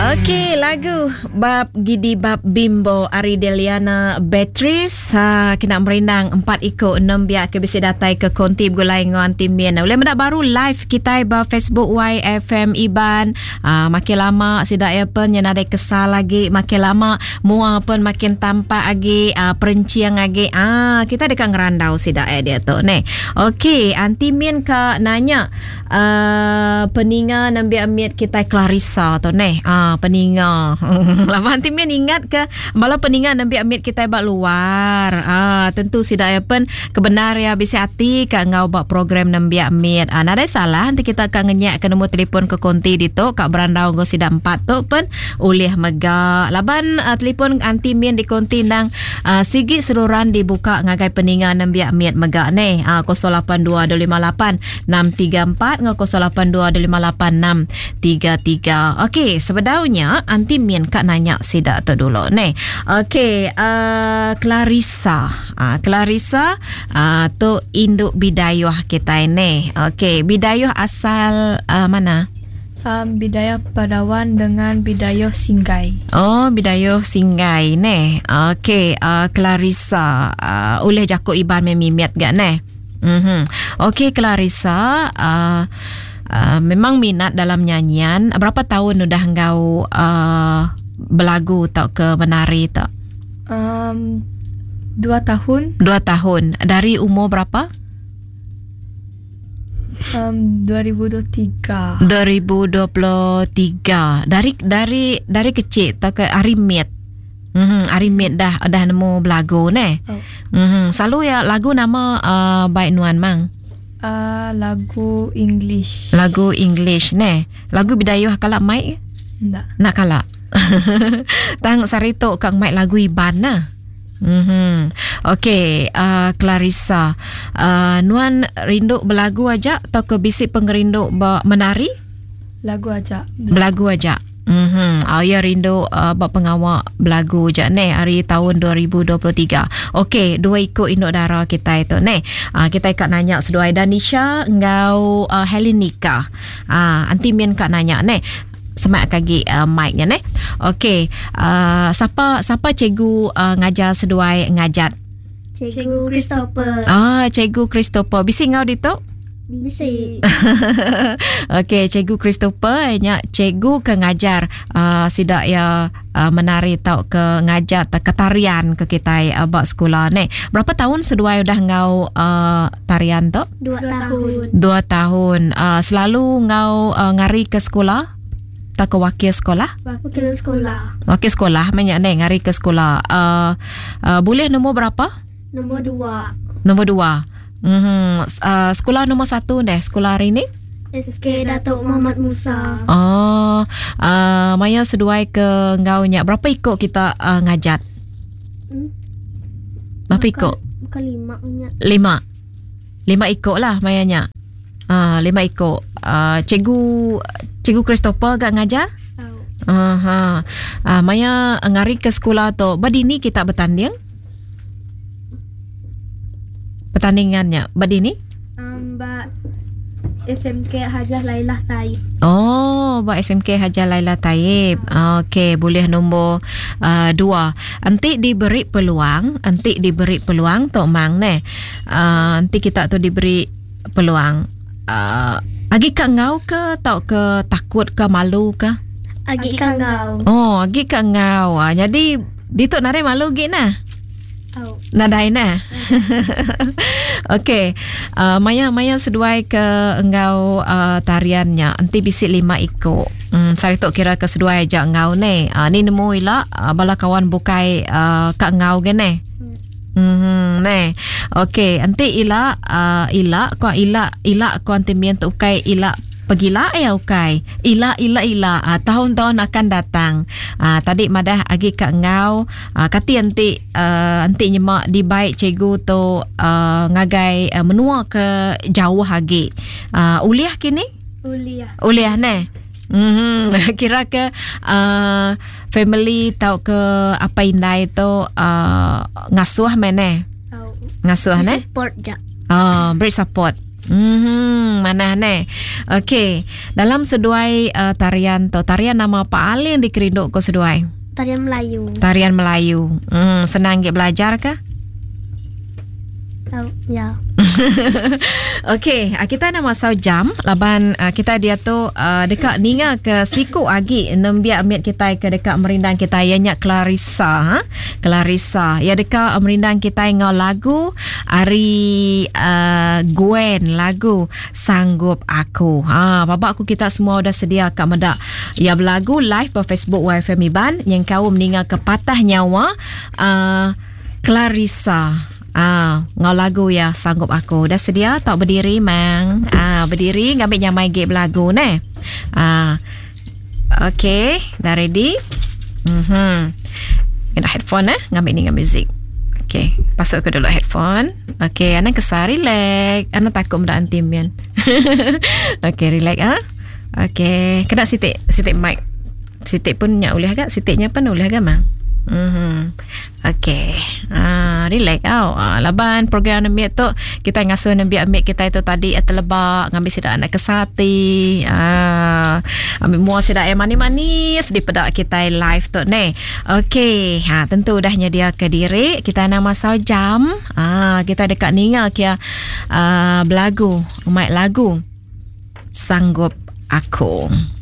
Okey, lagu Bab Gidi Bab Bimbo Ari Deliana Beatrice kena merindang 4 ikut 6 biar ke bisa datai ke konti bergulai ngan timien. Boleh mendak baru live kita ba Facebook YFM Iban. Makin lama sidak ya pen yang ada kesal lagi, makin lama mua pun makin tampak lagi perenciang lagi. Kita dekat ngerandau sidak ya dia tu ni. Okey, antimien ka nanya peninga nambi amit kita Clarissa tu ni. Peninga. Lama antimien ingat ke malah peninga nambi amit kita bak luar. Tentu sidak ya pen kebenar ya bisa hati ka ngau bak program nambi amit. Nada salah nanti kita akan ngenyak ke nombor telefon ke konti di tu kak berandau go sidak 4 tu pen ulih mega. Laban telefon antimien di konti nang sigi seruran dibuka ngagai peninga nambi amit mega ni. 08258 634 08258 633. Okey, sebedaunya antimien kak nanya sidak tu dulu ni. Okey, Clarissa. Clarissa tu induk bidayuh kita ini. Okey, bidayuh asal mana? Bidayuh Padawan dengan bidayuh Singgai. Oh, bidayuh Singgai ni. Okey, Clarissa oleh jakuk Iban memimiat gak ni. Okey, Clarissa memang minat dalam nyanyian. Berapa tahun udah engkau berlagu atau ke menari tak? 2 tahun. 2 tahun. Dari umur berapa? 2023. 2023. Dari kecil tak ke Arimit. Arimit dah nemu belagu ni. Selalu ya lagu nama baik nuan mang. Lagu English. Lagu English ni. Lagu bidayuh kalak mic? Nak kalak. Tang sarito kang mic lagu Iban nah. Okey, Clarissa. Nuan rindu berlagu aja atau ke bisik pengerinduk menari? Lagu aja. Belagu aja. Ya rindu bak pengawak belagu je ni hari tahun 2023. Okey, 2 ikut induk darah kita itu ni. Kita ikat nanya seduai Danisha ngau Helenika. Antimien kak nanya ni. Semak kagi mic-nya ni. Okey, siapa cikgu ngajar seduai ngajat? Cikgu Christopher. Cikgu Christopher. Bisi ngau ditok? Bisi. Okey, Cikgu Christopher nya cikgu ke ngajar sidak ya menari tau ke ngajar ke tarian ke kita bak sekolah ni. Berapa tahun seduai udah ngau tarian tu? 2 tahun. 2 tahun. Selalu ngau ngari ke sekolah? Tak ke wakil sekolah? Wakil sekolah. Wakil sekolah banyak ni ngari ke sekolah. Boleh nombor berapa? Nombor 2. Nombor 2. Sekolah nombor 1 deh sekolah hari ni? SK Datuk Muhammad Musa. Maya seduai ke ngaunya. Berapa ikut kita ngajat? Berapa ikut? Bukan 5 punya. 5 ikut lah Mayanya. 5 ikut. Cikgu Christopher gak ngajar? Maya ngari ke sekolah tu. Badini kita bertanding? Pertandingannya badini? Mbak SMK Hajah Lailah Taib. Mbak SMK Hajah Lailah Taib. Okey, boleh nombor 2. Nanti diberi peluang Tok Mang ni. Nanti kita tu diberi peluang. Agi kak ngau ke tau ke takut ke malu ke? Agi kak ngau. Agi kak ngau. Jadi dituk nare malu gik nah. Nadai nah. Okey. Maya seduai ke engau tariannya. Nanti bisik 5 ikut. Sari tok kira ke seduai aja engau ni. Ni nemu ila bala kawan bukai kak ngau gene. Nah. Okey, nanti ila ko antimien tu ukai ila pegila ya ukai. Ila tahun-tahun akan datang. Tadi madah agi kak ngau kati nanti nyemak di baik cikgu tu ngagai menua ke jauh lagi. Uliah kini? Uliah ni. Kira ke family tau ke apa indai tu ngasuh mana? Ngasuh ni? Support je. Beri support. Mana ne? Okey, dalam seduai tarian tu, tarian nama paling dikerinduk ko seduai? Tarian Melayu. Tarian Melayu. Senang ke belajar kah? Ya. Okey, kita nak masau jam laban kita dia tu dekat ninga ke siku agi nembia amit kita ke dekat merindang kita ianya Clarissa. Clarissa ya dekat merindang kita ngau lagu Ari Gwen lagu Sanggup Aku. Babak aku kita semua dah sedia kat medak ya berlagu live per Facebook YFM Iban yang kau meninga ke Patah Nyawa Clarissa. Ngau lagu ya Sanggup Aku. Dah sedia tak berdiri mang? Berdiri ngambil nyamai gate lagu ne. Okay, dah ready? Kena headphone ngambil ni ngambil music. Okay, pasuk ke dulu headphone. Okay, anak kesah relax. Anak takut benda antimian. Okay, relax Okay, kena sitik mic. Sitik pun nyak ulih agak, sitiknya pun ulih agak mang. Okay, relax laban program ambil tu kita ngasuh ambil kita itu tadi terlebak ngambil sidak anak kesati ambil muah sidak air manis-manis di pedak kita live tu ni. Okay, tentu dah nyedia ke diri kita nak masau jam kita dekat ninga kia belagu mic lagu Sanggup Aku.